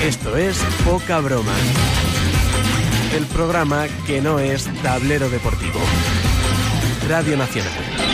Esto es Poca Broma, el programa que no es tablero deportivo. Radio Nacional.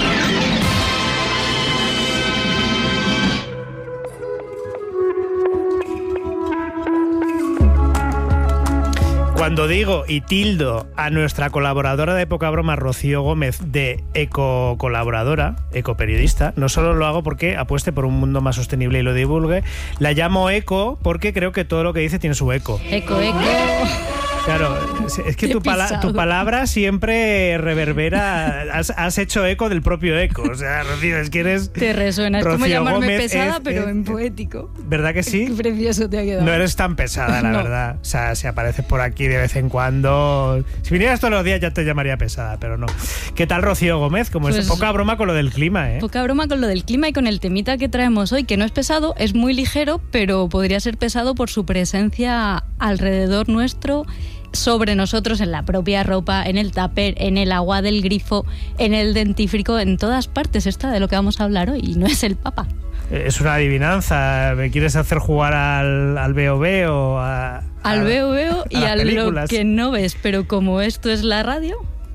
Cuando digo y tildo a nuestra colaboradora de Poca Broma, Rocío Gómez, de ecocolaboradora, ecoperiodista, no solo lo hago porque apueste por un mundo más sostenible y lo divulgue, la llamo eco porque creo que todo lo que dice tiene su eco. Eco. Claro, es que tu palabra siempre reverbera, has hecho eco del propio eco. O sea, Rocío, es que eres... Te resuena, es Rocío como llamarme Gómez, pesada, pero en poético. ¿Verdad que sí? Qué precioso te ha quedado. No eres tan pesada, la verdad. O sea, si apareces por aquí de vez en cuando... Si vinieras todos los días ya te llamaría pesada, pero no. ¿Qué tal, Rocío Gómez? Como es poca broma con lo del clima, ¿eh? Poca broma con lo del clima y con el temita que traemos hoy, que no es pesado, es muy ligero, pero podría ser pesado por su presencia alrededor nuestro, sobre nosotros, en la propia ropa, en el tupper, en el agua del grifo, en el dentífrico, en todas partes está de lo que vamos a hablar hoy, y no es el Papa. Es una adivinanza. ¿Me quieres hacer jugar al veo o a... Al veo y a películas? Lo que no ves, pero como esto es la radio...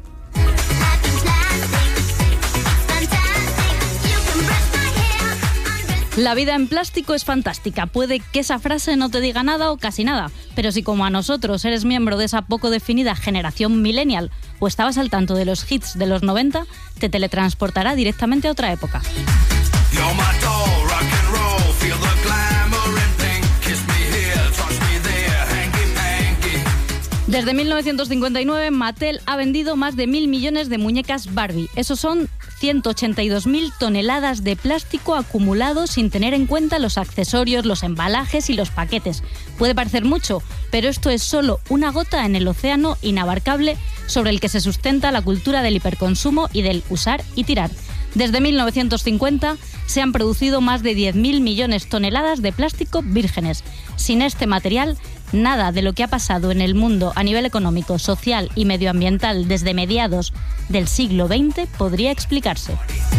La vida en plástico es fantástica. Puede que esa frase no te diga nada o casi nada, pero si como a nosotros eres miembro de esa poco definida generación millennial o estabas al tanto de los hits de los 90, te teletransportará directamente a otra época. Desde 1959, Mattel ha vendido más de 1.000 millones de muñecas Barbie. Esos son 182.000 toneladas de plástico acumulados sin tener en cuenta los accesorios, los embalajes y los paquetes. Puede parecer mucho, pero esto es solo una gota en el océano inabarcable sobre el que se sustenta la cultura del hiperconsumo y del usar y tirar. Desde 1950 se han producido más de 10.000 millones de toneladas de plástico vírgenes. Sin este material, nada de lo que ha pasado en el mundo a nivel económico, social y medioambiental desde mediados del siglo XX podría explicarse.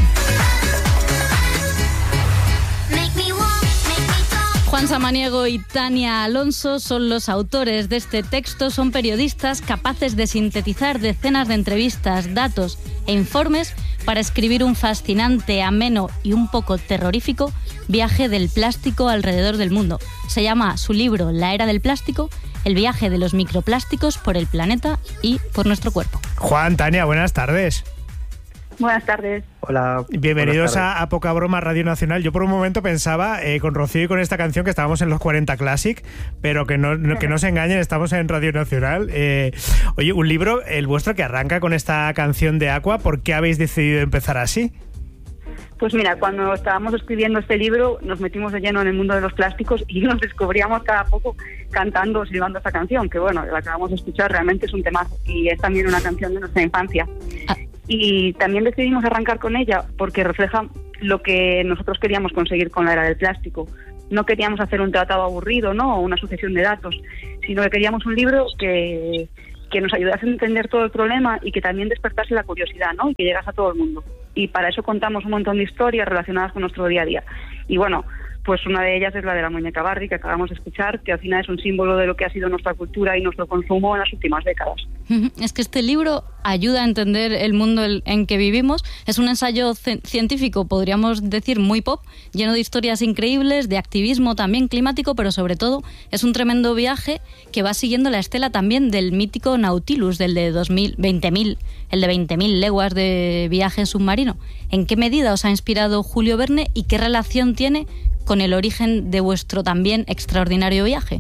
Juan Samaniego y Tania Alonso son los autores de este texto. Son periodistas capaces de sintetizar decenas de entrevistas, datos e informes para escribir un fascinante, ameno y un poco terrorífico viaje del plástico alrededor del mundo. Se llama su libro La Era del Plástico, el viaje de los microplásticos por el planeta y por nuestro cuerpo. Juan, Tania, buenas tardes. Buenas tardes. Hola. Bienvenidos a Poca Broma Radio Nacional. Yo por un momento pensaba, con Rocío y con esta canción, que estábamos en los 40 Classic, pero que no se engañen, estamos en Radio Nacional. Oye, un libro, el vuestro, que arranca con esta canción de Aqua. ¿Por qué habéis decidido empezar así? Pues mira, cuando estábamos escribiendo este libro nos metimos de lleno en el mundo de los plásticos y nos descubríamos cada poco cantando o silbando esta canción, que bueno, la acabamos de escuchar, realmente es un temazo y es también una canción de nuestra infancia. Y también decidimos arrancar con ella porque refleja lo que nosotros queríamos conseguir con la era del plástico. No queríamos hacer un tratado aburrido, ¿no?, o una sucesión de datos, sino que queríamos un libro que nos ayudase a entender todo el problema y que también despertase la curiosidad, ¿no?, y que llegase a todo el mundo. Y para eso contamos un montón de historias relacionadas con nuestro día a día. Y bueno, pues una de ellas es la de la muñeca Barbie, que acabamos de escuchar, que al final es un símbolo de lo que ha sido nuestra cultura y nuestro consumo en las últimas décadas. Es que este libro ayuda a entender el mundo en que vivimos. Es un ensayo científico, podríamos decir, muy pop, lleno de historias increíbles, de activismo también climático, pero sobre todo es un tremendo viaje que va siguiendo la estela también del mítico Nautilus, del de 20.000, el de 20.000 leguas de viaje submarino. ¿En qué medida os ha inspirado Julio Verne y qué relación tiene con el origen de vuestro también extraordinario viaje?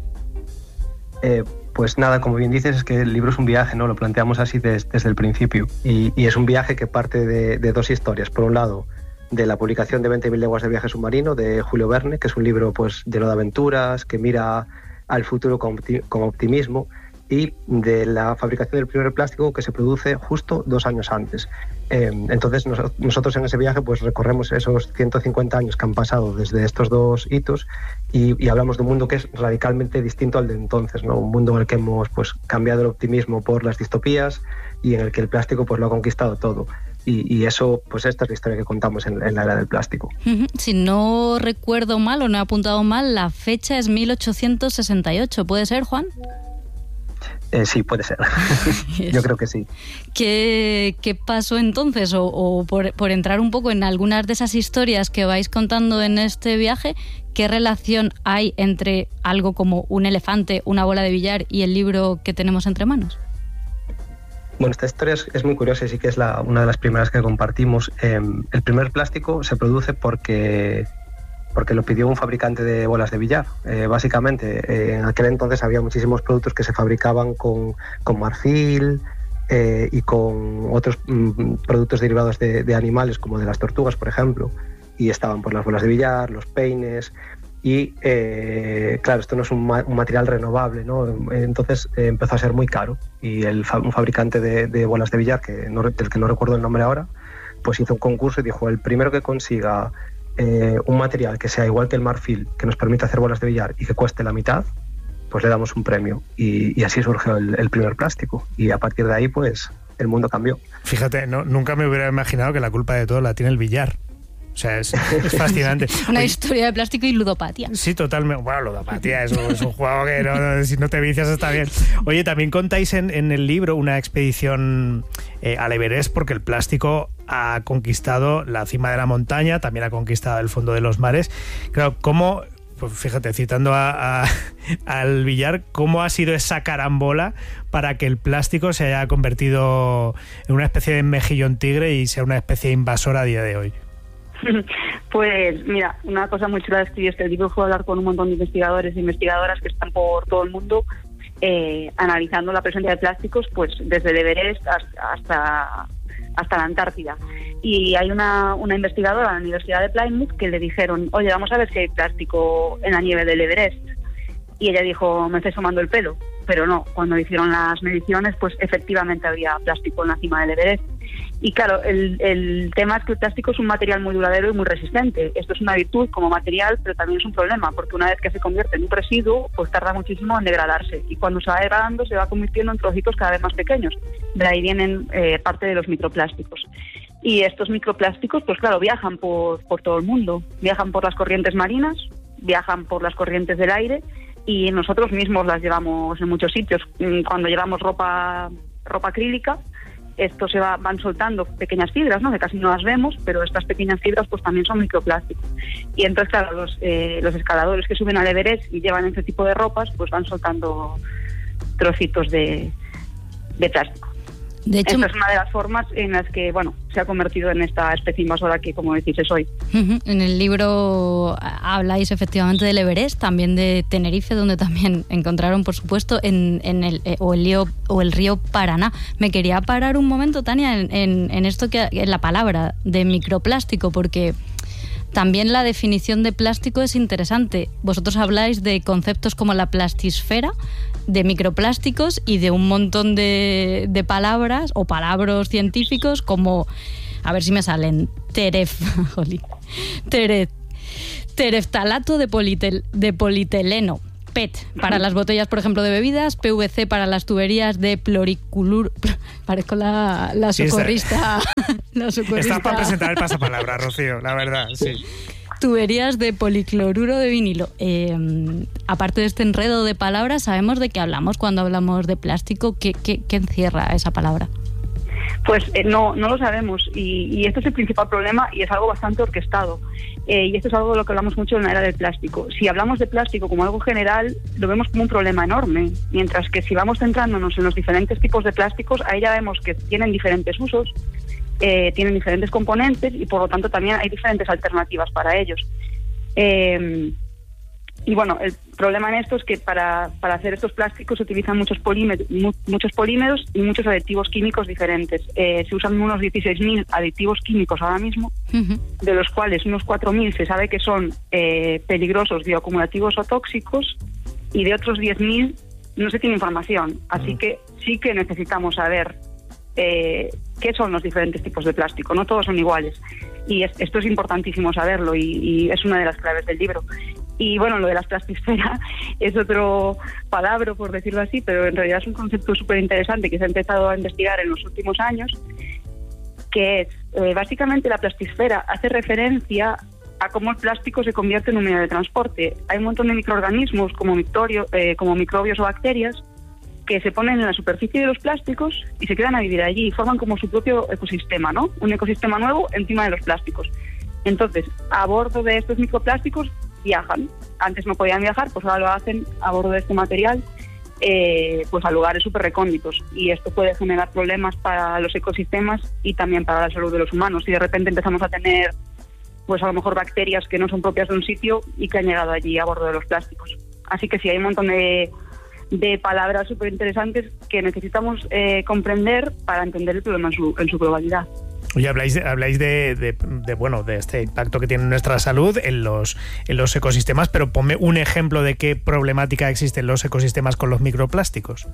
Pues nada, como bien dices, es que el libro es un viaje, ¿no? Lo planteamos así desde el principio. Y es un viaje que parte de dos historias. Por un lado, de la publicación de 20.000 leguas de viaje submarino de Julio Verne, que es un libro pues lleno de aventuras, que mira al futuro con optimismo, y de la fabricación del primer plástico, que se produce justo 2 años antes. Entonces nosotros en ese viaje pues recorremos esos 150 años que han pasado desde estos dos hitos y hablamos de un mundo que es radicalmente distinto al de entonces, ¿no? Un mundo en el que hemos pues cambiado el optimismo por las distopías y en el que el plástico pues lo ha conquistado todo. Y eso, pues esta es la historia que contamos en la era del plástico. Si no recuerdo mal o no he apuntado mal, la fecha es 1868. ¿Puede ser, Juan? Sí, puede ser. Yo creo que sí. ¿Qué pasó entonces? O por entrar un poco en algunas de esas historias que vais contando en este viaje, ¿qué relación hay entre algo como un elefante, una bola de billar y el libro que tenemos entre manos? Bueno, esta historia es muy curiosa y sí que es una de las primeras que compartimos. El primer plástico se produce porque lo pidió un fabricante de bolas de billar. Básicamente, en aquel entonces había muchísimos productos que se fabricaban con marfil y con otros productos derivados de animales, como de las tortugas, por ejemplo. Y estaban pues las bolas de billar, los peines. Y claro, esto no es un material renovable, ¿no? Entonces empezó a ser muy caro y un fabricante de bolas de billar, del que no recuerdo el nombre ahora, pues hizo un concurso y dijo: el primero que consiga un material que sea igual que el marfil, que nos permita hacer bolas de billar y que cueste la mitad, pues le damos un premio. Y así surgió el primer plástico. Y a partir de ahí, pues el mundo cambió. Fíjate, nunca me hubiera imaginado que la culpa de todo la tiene el billar. O sea, es fascinante. Una historia de plástico y ludopatía. Sí, totalmente. Bueno, ludopatía es un juego que si no te vicias está bien. Oye, también contáis en el libro una expedición al Everest, porque el plástico ha conquistado la cima de la montaña, también ha conquistado el fondo de los mares. Claro, ¿cómo? Pues fíjate, citando al billar, ¿cómo ha sido esa carambola para que el plástico se haya convertido en una especie de mejillón tigre y sea una especie invasora a día de hoy? Pues mira, una cosa muy chula de escribir este libro fue hablar con un montón de investigadores e investigadoras que están por todo el mundo analizando la presencia de plásticos, pues desde el Everest hasta la Antártida. Y hay una investigadora de la Universidad de Plymouth que le dijeron: oye, vamos a ver si hay plástico en la nieve del Everest. Y ella dijo: me estáis tomando el pelo. Pero no, cuando hicieron las mediciones, pues efectivamente había plástico en la cima del Everest. Y claro, el tema es que el plástico es un material muy duradero y muy resistente. Esto es una virtud como material, pero también es un problema, porque una vez que se convierte en un residuo, pues tarda muchísimo en degradarse. Y cuando se va degradando, se va convirtiendo en trocitos cada vez más pequeños. De ahí vienen parte de los microplásticos. Y estos microplásticos, pues claro, viajan por todo el mundo. Viajan por las corrientes marinas, viajan por las corrientes del aire, y nosotros mismos las llevamos en muchos sitios. Cuando llevamos ropa acrílica, esto van soltando pequeñas fibras, ¿no? Que casi no las vemos, pero estas pequeñas fibras pues también son microplásticos. Y entonces, claro, los escaladores que suben al Everest y llevan este tipo de ropas, pues van soltando trocitos de plástico. De hecho, esta es una de las formas en las que, se ha convertido en esta especie invasora que, como decís, es hoy. En el libro habláis efectivamente del Everest, también de Tenerife, donde también encontraron, por supuesto, el río Paraná. Me quería parar un momento, Tania, en esto en la palabra de microplástico, porque también la definición de plástico es interesante. Vosotros habláis de conceptos como la plastisfera, de microplásticos y de un montón de palabras o palabras científicos como, a ver si me salen, tereftalato de polietileno, PET para las botellas, por ejemplo, de bebidas, PVC para las tuberías de pluriculur. Parezco la socorrista. La socorrista. Estás para presentar el pasapalabra, Rocío, la verdad, sí. Tuberías de policloruro de vinilo. Aparte de este enredo de palabras, ¿sabemos de qué hablamos cuando hablamos de plástico? ¿Qué encierra esa palabra? Pues no lo sabemos, y esto es el principal problema, y es algo bastante orquestado. Y esto es algo de lo que hablamos mucho en la era del plástico. Si hablamos de plástico como algo general, lo vemos como un problema enorme, mientras que si vamos centrándonos en los diferentes tipos de plásticos, ahí ya vemos que tienen diferentes usos, tienen diferentes componentes, y por lo tanto también hay diferentes alternativas para ellos. Y el problema en esto es que para hacer estos plásticos se utilizan muchos polímeros y muchos aditivos químicos diferentes. Se usan unos 16.000 aditivos químicos ahora mismo, de los cuales unos 4.000 se sabe que son peligrosos, bioacumulativos o tóxicos, y de otros 10.000 no se tiene información. Así que sí que necesitamos saber qué son los diferentes tipos de plástico. No todos son iguales. Y esto es importantísimo saberlo, y es una de las claves del libro. Y lo de las plastisfera es otro palabra, por decirlo así, pero en realidad es un concepto súper interesante que se ha empezado a investigar en los últimos años, que es, básicamente la plastisfera hace referencia a cómo el plástico se convierte en un medio de transporte. Hay un montón de microorganismos como microbios o bacterias que se ponen en la superficie de los plásticos y se quedan a vivir allí y forman como su propio ecosistema, ¿no? Un ecosistema nuevo encima de los plásticos. Entonces, a bordo de estos microplásticos viajan. Antes no podían viajar, pues ahora lo hacen a bordo de este material, pues a lugares súper recónditos. Y esto puede generar problemas para los ecosistemas y también para la salud de los humanos. Si de repente empezamos a tener, pues a lo mejor bacterias que no son propias de un sitio y que han llegado allí a bordo de los plásticos. Así que sí, hay un montón de palabras súper interesantes que necesitamos comprender para entender el problema en su globalidad. Oye, habláis de este impacto que tiene nuestra salud en los ecosistemas, pero ponme un ejemplo de qué problemática existe en los ecosistemas con los microplásticos.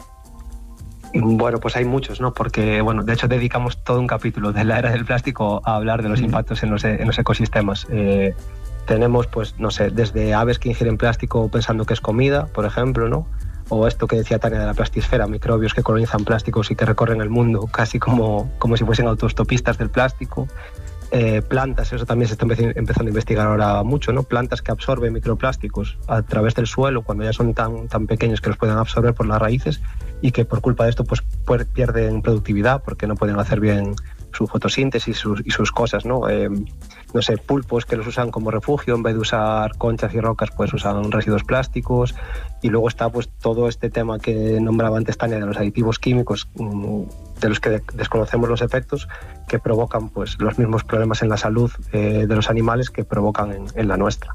Bueno, pues hay muchos, ¿no? Porque, bueno, de hecho dedicamos todo un capítulo de la era del plástico a hablar de los impactos en los ecosistemas. Tenemos, pues, no sé, desde aves que ingieren plástico pensando que es comida, por ejemplo, ¿no? O esto que decía Tania de la plastisfera, microbios que colonizan plásticos y que recorren el mundo casi como si fuesen autostopistas del plástico. Plantas, eso también se está empezando a investigar ahora mucho, ¿no? Plantas que absorben microplásticos a través del suelo cuando ya son tan pequeños que los pueden absorber por las raíces y que por culpa de esto pues pierden productividad porque no pueden hacer bien su fotosíntesis y sus cosas, ¿no? No sé, pulpos que los usan como refugio, en vez de usar conchas y rocas, pues usan residuos plásticos. Y luego está pues todo este tema que nombraba antes Tania de los aditivos químicos, de los que desconocemos los efectos, que provocan pues los mismos problemas en la salud de los animales que provocan en la nuestra.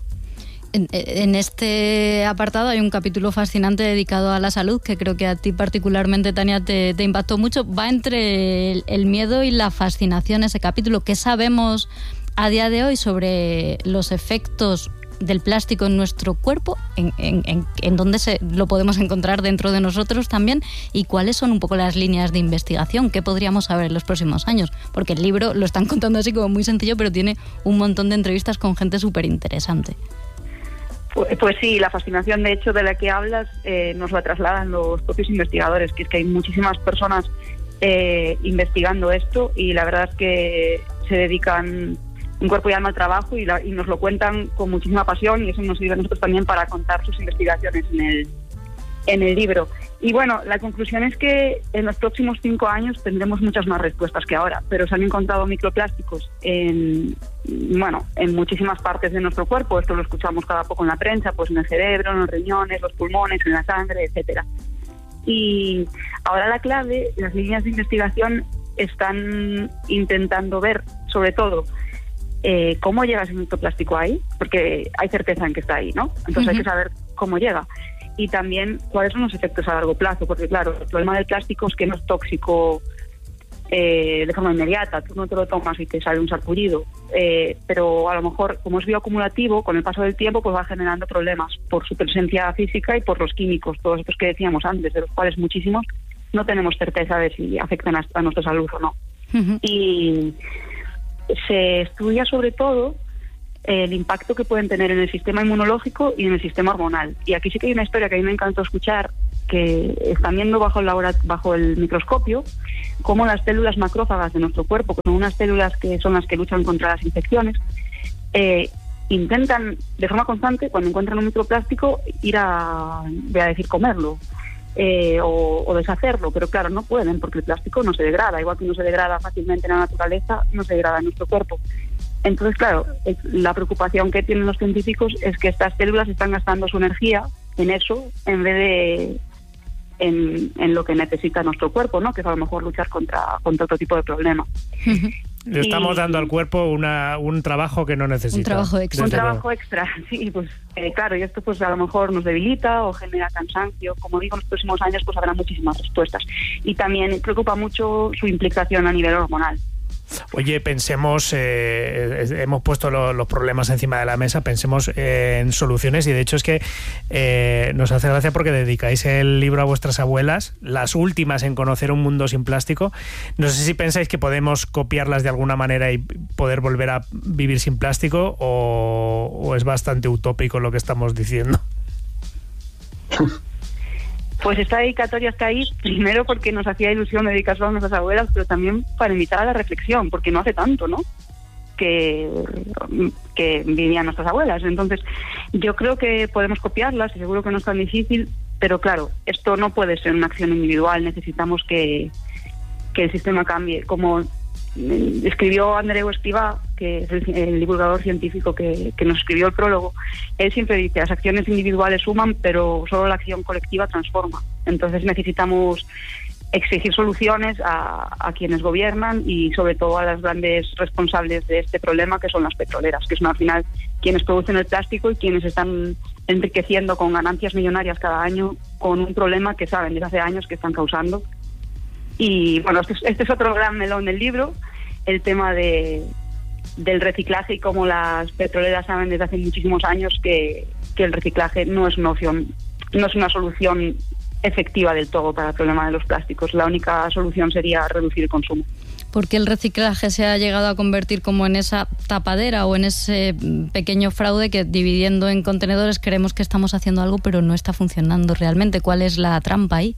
En este apartado hay un capítulo fascinante dedicado a la salud que creo que a ti particularmente, Tania, te impactó mucho. Va entre el miedo y la fascinación ese capítulo. ¿Qué sabemos a día de hoy sobre los efectos del plástico en nuestro cuerpo? ¿En dónde lo podemos encontrar dentro de nosotros también? ¿Y cuáles son un poco las líneas de investigación? ¿Qué podríamos saber en los próximos años? Porque el libro lo están contando así como muy sencillo, pero tiene un montón de entrevistas con gente súper interesante. Pues sí, la fascinación, de hecho, de la que hablas, nos la trasladan los propios investigadores, que es que hay muchísimas personas investigando esto y la verdad es que se dedican un cuerpo y alma al trabajo y nos lo cuentan con muchísima pasión y eso nos sirve a nosotros también para contar sus investigaciones en el libro. Y bueno, la conclusión es que en los próximos 5 años tendremos muchas más respuestas que ahora, pero se han encontrado microplásticos en muchísimas partes de nuestro cuerpo. Esto lo escuchamos cada poco en la prensa, pues en el cerebro, en los riñones, los pulmones, en la sangre, etcétera. Y ahora la clave, las líneas de investigación están intentando ver, sobre todo, cómo llega ese microplástico ahí, porque hay certeza en que está ahí, ¿no? Entonces hay que saber cómo llega. Y también cuáles son los efectos a largo plazo, porque claro, el problema del plástico es que no es tóxico de forma inmediata, tú no te lo tomas y te sale un sarpullido, pero a lo mejor como es bioacumulativo, con el paso del tiempo pues va generando problemas por su presencia física y por los químicos, todos estos que decíamos antes, de los cuales muchísimos no tenemos certeza de si afectan a nuestra salud o no. Y se estudia sobre todo el impacto que pueden tener en el sistema inmunológico y en el sistema hormonal. Y aquí sí que hay una historia que a mí me encantó escuchar, que están viendo bajo el microscopio cómo las células macrófagas de nuestro cuerpo, que son unas células que son las que luchan contra las infecciones, intentan de forma constante, cuando encuentran un microplástico, ir voy a decir comerlo o deshacerlo, pero claro, no pueden porque el plástico no se degrada, igual que no se degrada fácilmente en la naturaleza, no se degrada en nuestro cuerpo. Entonces, claro, la preocupación que tienen los científicos es que estas células están gastando su energía en eso en vez de en lo que necesita nuestro cuerpo, ¿no? Que es a lo mejor luchar contra otro tipo de problema. Le estamos dando al cuerpo un trabajo que no necesita. Un trabajo extra. Un trabajo extra, sí, pues claro, y esto pues a lo mejor nos debilita o genera cansancio. Como digo, en los próximos años pues habrá muchísimas respuestas. Y también preocupa mucho su implicación a nivel hormonal. Oye, pensemos, hemos puesto los problemas encima de la mesa, pensemos en soluciones y de hecho es que nos hace gracia porque dedicáis el libro a vuestras abuelas, las últimas en conocer un mundo sin plástico. No sé si pensáis que podemos copiarlas de alguna manera y poder volver a vivir sin plástico o es bastante utópico lo que estamos diciendo. Pues esta dedicatoria está ahí, primero porque nos hacía ilusión dedicarlo a nuestras abuelas, pero también para invitar a la reflexión, porque no hace tanto, ¿no?, que vivían nuestras abuelas. Entonces, yo creo que podemos copiarlas y seguro que no es tan difícil, pero claro, esto no puede ser una acción individual, necesitamos que el sistema cambie. Como escribió Andreu Escrivá, que es el divulgador científico que nos escribió el prólogo, él siempre dice, las acciones individuales suman, pero solo la acción colectiva transforma. Entonces necesitamos exigir soluciones a quienes gobiernan y sobre todo a las grandes responsables de este problema, que son las petroleras, que son al final quienes producen el plástico y quienes están enriqueciendo con ganancias millonarias cada año con un problema que saben desde hace años que están causando. Y bueno, este es otro gran melón del libro, el tema del reciclaje y cómo las petroleras saben desde hace muchísimos años que el reciclaje no es una opción, no es una solución efectiva del todo para el problema de los plásticos. La única solución sería reducir el consumo. ¿Por qué el reciclaje se ha llegado a convertir como en esa tapadera o en ese pequeño fraude que dividiendo en contenedores creemos que estamos haciendo algo pero no está funcionando realmente? ¿Cuál es la trampa ahí?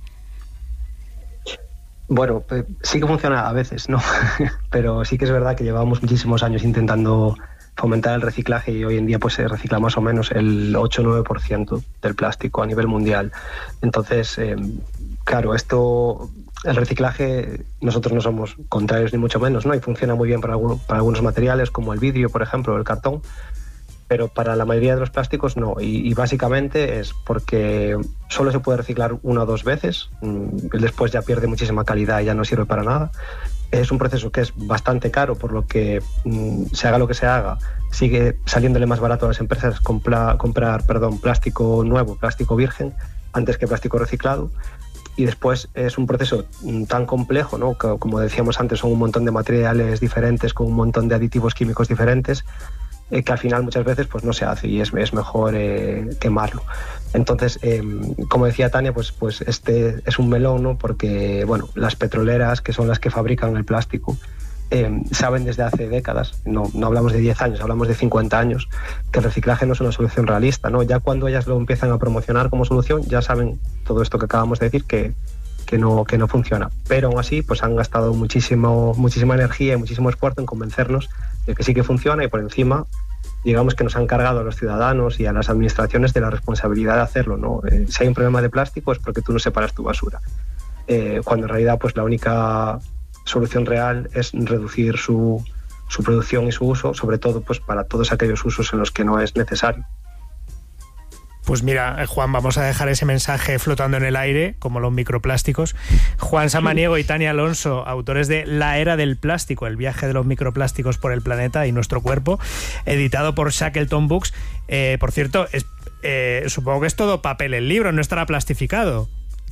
Bueno, sí que funciona a veces, ¿no? Pero sí que es verdad que llevábamos muchísimos años intentando fomentar el reciclaje y hoy en día pues se recicla más o menos el 8-9% del plástico a nivel mundial. Entonces, claro, el reciclaje, nosotros no somos contrarios ni mucho menos, ¿no? Y funciona muy bien para algunos materiales como el vidrio, por ejemplo, o el cartón, pero para la mayoría de los plásticos no. Y básicamente es porque solo se puede reciclar 1 o 2 veces, después ya pierde muchísima calidad y ya no sirve para nada. Es un proceso que es bastante caro, por lo que se haga lo que se haga, sigue saliéndole más barato a las empresas comprar plástico nuevo, plástico virgen, antes que plástico reciclado. Y después es un proceso tan complejo, ¿no? Que, como decíamos antes, son un montón de materiales diferentes, con un montón de aditivos químicos diferentes, que al final muchas veces pues no se hace y es mejor quemarlo. Entonces, como decía Tania, pues este es un melón, ¿no? Porque bueno, las petroleras, que son las que fabrican el plástico, saben desde hace décadas, no hablamos de 10 años, hablamos de 50 años, que el reciclaje no es una solución realista, ¿no? Ya cuando ellas lo empiezan a promocionar como solución, ya saben todo esto que acabamos de decir, que no funciona. Pero aún así, pues han gastado muchísima energía y muchísimo esfuerzo en convencernos de que sí que funciona, y por encima, digamos que nos han cargado a los ciudadanos y a las administraciones de la responsabilidad de hacerlo, ¿no? Si hay un problema de plástico es porque tú no separas tu basura. Cuando en realidad pues la única solución real es reducir su producción y su uso, sobre todo pues para todos aquellos usos en los que no es necesario. Pues mira, Juan, vamos a dejar ese mensaje flotando en el aire, como los microplásticos. Juan Samaniego y Tania Alonso, autores de La Era del Plástico, el viaje de los microplásticos por el planeta y nuestro cuerpo, editado por Shackleton Books. Por cierto, supongo que es todo papel el libro, no estará plastificado.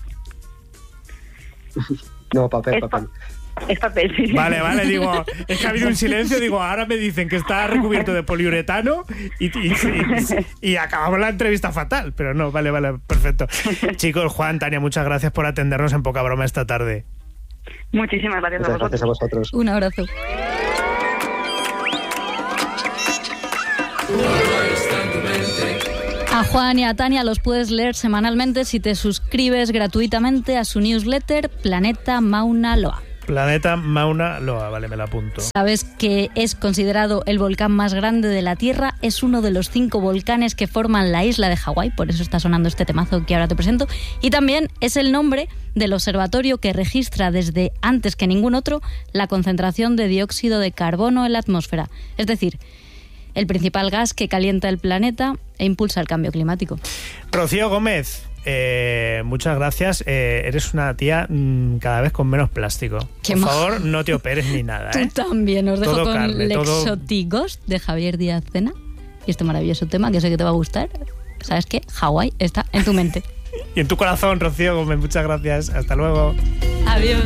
No, papel. Es papel, sí. Vale, digo, es que ha habido un silencio, digo, ahora me dicen que está recubierto de poliuretano y acabamos la entrevista fatal, pero no, vale, perfecto. Chicos, Juan, Tania, muchas gracias por atendernos en Poca Broma esta tarde. Muchísimas gracias a vosotros. Gracias a vosotros. Un abrazo. A Juan y a Tania los puedes leer semanalmente si te suscribes gratuitamente a su newsletter Planeta Mauna Loa. Planeta Mauna Loa, vale, me la apunto. ¿Sabes que es considerado el volcán más grande de la Tierra? Es uno de los 5 volcanes que forman la isla de Hawái, por eso está sonando este temazo que ahora te presento. Y también es el nombre del observatorio que registra desde antes que ningún otro la concentración de dióxido de carbono en la atmósfera. Es decir, el principal gas que calienta el planeta e impulsa el cambio climático. Rocío Gómez, muchas gracias. Eres una tía cada vez con menos plástico. Por favor, no te operes ni nada. Tú también. Os dejo todo con carne, Lexotigos de Javier Díaz Cena y este maravilloso tema que sé que te va a gustar. ¿Sabes qué? Hawái está en tu mente. Y en tu corazón, Rocío Gómez. Muchas gracias. Hasta luego. Adiós.